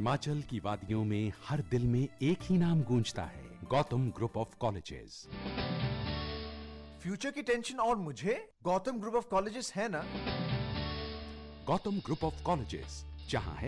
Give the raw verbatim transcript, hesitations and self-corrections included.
हिमाचल की वादियों में हर दिल में एक ही नाम गूंजता है, Gautam group of colleges. Future की टेंशन और मुझे गौतम ग्रुप ऑफ कॉलेजेस है ना। गौतम ग्रुप ऑफ कॉलेजेस, जहां है